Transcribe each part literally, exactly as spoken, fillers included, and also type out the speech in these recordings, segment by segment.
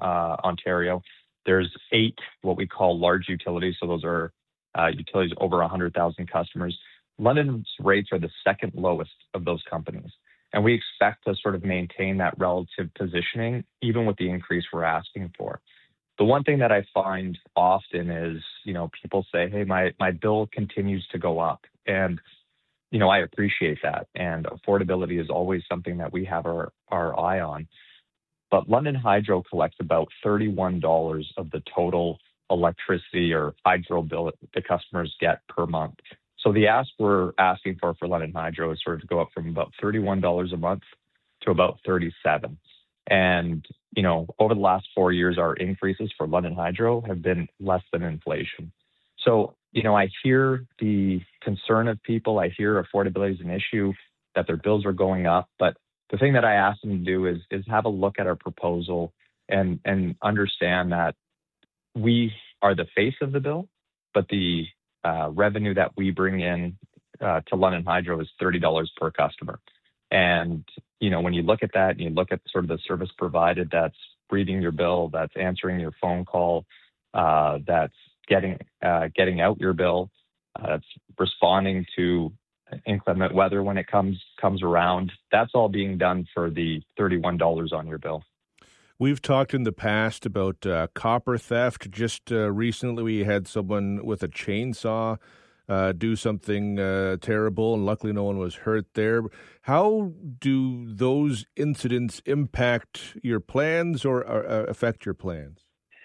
uh, Ontario. There's eight what we call large utilities. So those are uh, utilities over one hundred thousand customers. London's rates are the second lowest of those companies. And we expect to sort of maintain that relative positioning, even with the increase we're asking for. The one thing that I find often is, you know, people say, hey, my, my bill continues to go up. And, you know, I appreciate that. And affordability is always something that we have our, our eye on. But London Hydro collects about thirty-one dollars of the total electricity or hydro bill that the customers get per month. So the ask we're asking for for London Hydro is sort of to go up from about thirty-one dollars a month to about thirty-seven dollars. And, you know, over the last four years, our increases for London Hydro have been less than inflation. So, you know, I hear the concern of people. I hear affordability is an issue, that their bills are going up. But the thing that I ask them to do is, is have a look at our proposal and, and understand that we are the face of the bill, but the Uh, revenue that we bring in uh, to London Hydro is thirty dollars per customer. And, you know, when you look at that and you look at sort of the service provided that's reading your bill, that's answering your phone call, uh, that's getting uh, getting out your bill, uh, that's responding to inclement weather when it comes comes around, that's all being done for the thirty-one dollars on your bill. We've talked in the past about uh, copper theft. Just uh, recently, we had someone with a chainsaw uh, do something uh, terrible, and luckily no one was hurt there. How do those incidents impact your plans or uh, affect your plans?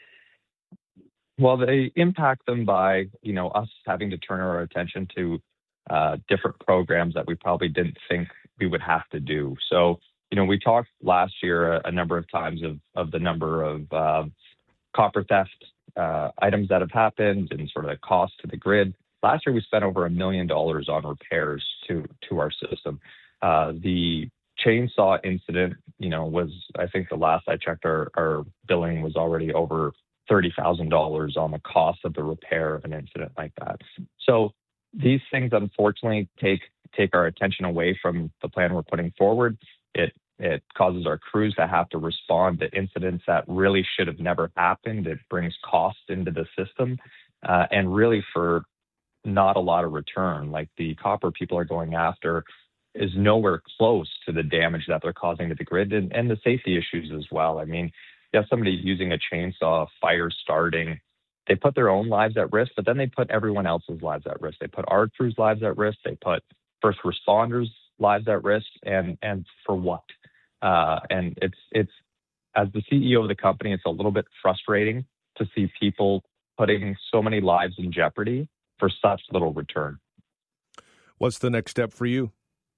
Well, they impact them by, you know, us having to turn our attention to uh, different programs that we probably didn't think we would have to do. So, you know, we talked last year a, a number of times of, of the number of uh, copper theft uh, items that have happened and sort of the cost to the grid. Last year, we spent over a million dollars on repairs to to our system. Uh, the chainsaw incident, you know, was, I think the last I checked, our, our billing was already over thirty thousand dollars on the cost of the repair of an incident like that. So these things, unfortunately, take take our attention away from the plan we're putting forward. It it causes our crews to have to respond to incidents that really should have never happened. It brings cost into the system, uh, and really for not a lot of return. Like the copper people are going after is nowhere close to the damage that they're causing to the grid and, and the safety issues as well. I mean, you have somebody using a chainsaw, fire starting, they put their own lives at risk, but then they put everyone else's lives at risk. They put our crew's lives at risk. They put first responders' lives at risk, and and for what? Uh, and it's it's as the C E O of the company, it's a little bit frustrating to see people putting so many lives in jeopardy for such little return. What's the next step for you?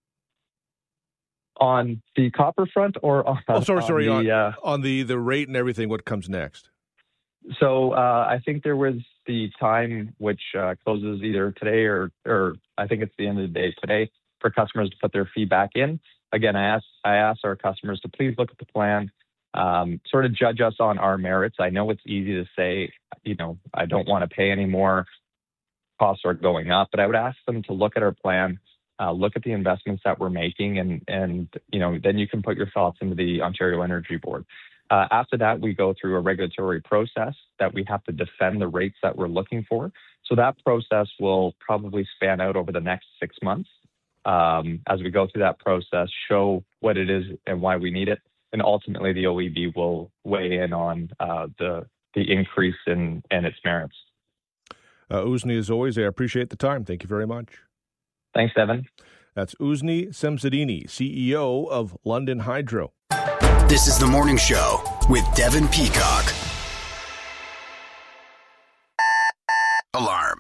On the copper front, or on, oh, sorry, sorry, on, the, on, uh, on the, the rate and everything, what comes next? So uh, I think there was the time which uh, closes either today or, or I think it's the end of the day today for customers to put their feedback in. Again, I asked I asked our customers to please look at the plan, um, sort of judge us on our merits. I know it's easy to say, you know, I don't want to pay anymore. Costs are going up, but I would ask them to look at our plan, uh, look at the investments that we're making, and and you know, then you can put your thoughts into the Ontario Energy Board. Uh, after that, we go through a regulatory process that we have to defend the rates that we're looking for. So that process will probably span out over the next six months. Um, as we go through that process, show what it is and why we need it, and ultimately the O E B will weigh in on uh, the the increase in and its merits. Uh, Uzni, as always, I appreciate the time. Thank you very much. Thanks, Devin. That's Uzni Semzadini, C E O of London Hydro. This is The Morning Show with Devin Peacock. Alarm.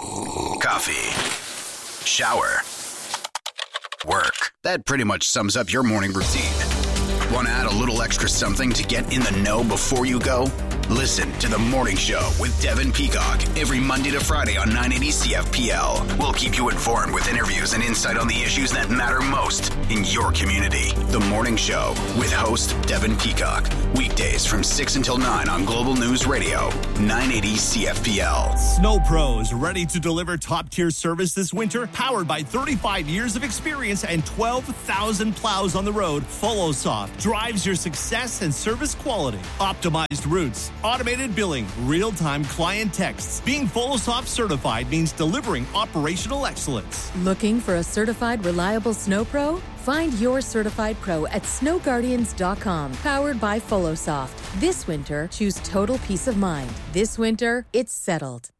Coffee. Shower. Work. That pretty much sums up your morning routine. Want to add a little extra something to get in the know before you go? Listen to The Morning Show with Devin Peacock every Monday to Friday on nine eighty C F P L. We'll keep you informed with interviews and insight on the issues that matter most in your community. The Morning Show with host Devin Peacock. Weekdays from six until nine on Global News Radio, nine eighty C F P L. Snow Pros, ready to deliver top-tier service this winter? Powered by thirty-five years of experience and twelve thousand plows on the road, FollowSoft drives your success and service quality. Optimized routes, automated billing, real-time client texts. Being FollowSoft certified means delivering operational excellence. Looking for a certified, reliable Snow Pro? Find your certified pro at snow guardians dot com. Powered by FollowSoft. This winter, choose total peace of mind. This winter, it's settled.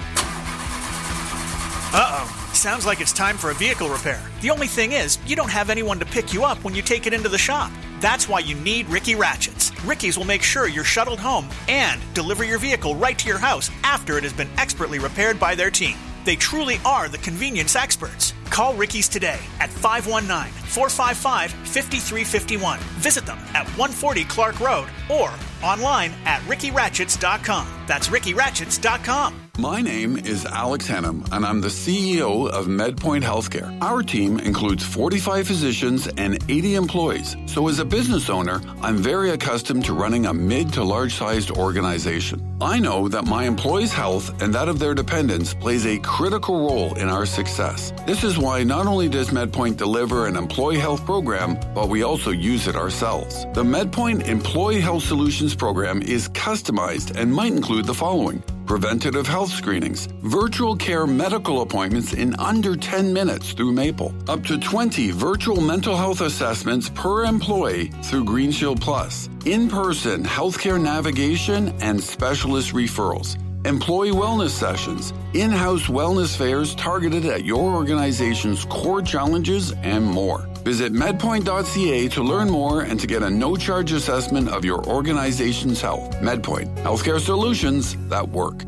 Uh-oh. Sounds like it's time for a vehicle repair. The only thing is, you don't have anyone to pick you up when you take it into the shop. That's why you need Ricky Ratchets. Ricky's will make sure you're shuttled home and deliver your vehicle right to your house after it has been expertly repaired by their team. They truly are the convenience experts. Call Ricky's today at five one nine, four five five, five three five one. Visit them at one forty Clark Road or online at ricky ratchets dot com. That's ricky ratchets dot com. My name is Alex Hannum, and I'm the C E O of MedPoint Healthcare. Our team includes forty-five physicians and eighty employees. So as a business owner, I'm very accustomed to running a mid to large-sized organization. I know that my employees' health and that of their dependents plays a critical role in our success. This is why not only does MedPoint deliver an employee health program, but we also use it ourselves. The MedPoint Employee Health Solutions program is customized and might include the following: preventative health screenings, virtual care medical appointments in under ten minutes through Maple, up to twenty virtual mental health assessments per employee through Green Shield Plus, in-person healthcare navigation and specialist referrals, employee wellness sessions, in-house wellness fairs targeted at your organization's core challenges, and more. Visit medpoint dot c a to learn more and to get a no-charge assessment of your organization's health. MedPoint, healthcare solutions that work.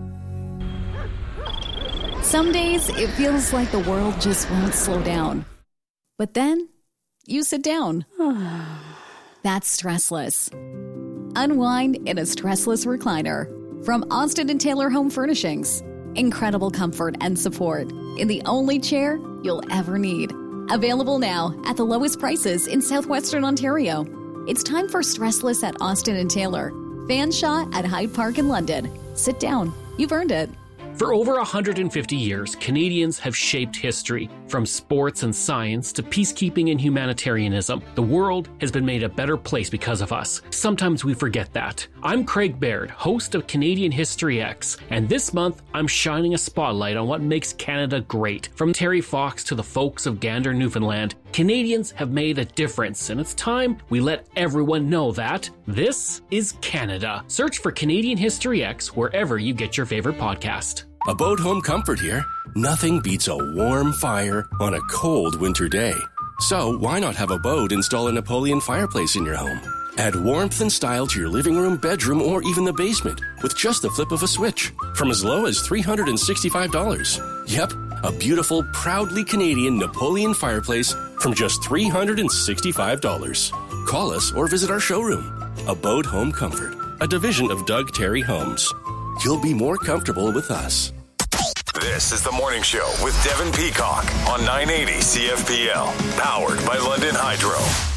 Some days it feels like the world just won't slow down. But then you sit down. That's Stressless. Unwind in a stressless recliner from Austin and Taylor Home Furnishings. Incredible comfort and support in the only chair you'll ever need. Available now at the lowest prices in southwestern Ontario. It's time for Stressless at Austin and Taylor. Fanshawe at Hyde Park in London. Sit down. You've earned it. For over one hundred fifty years, Canadians have shaped history. From sports and science to peacekeeping and humanitarianism, the world has been made a better place because of us. Sometimes we forget that. I'm Craig Baird, host of Canadian History X, and this month I'm shining a spotlight on what makes Canada great. From Terry Fox to the folks of Gander, Newfoundland, Canadians have made a difference, and it's time we let everyone know that this is Canada. Search for Canadian History X wherever you get your favorite podcast. Abode Home Comfort here. Nothing beats a warm fire on a cold winter day. So why not have Abode install a Napoleon fireplace in your home? Add warmth and style to your living room, bedroom, or even the basement with just the flip of a switch from as low as three hundred sixty-five dollars. Yep, a beautiful, proudly Canadian Napoleon fireplace from just three hundred sixty-five dollars. Call us or visit our showroom. Abode Home Comfort, a division of Doug Terry Homes. You'll be more comfortable with us. This is The Morning Show with Devin Peacock on nine eighty C F P L, powered by London Hydro.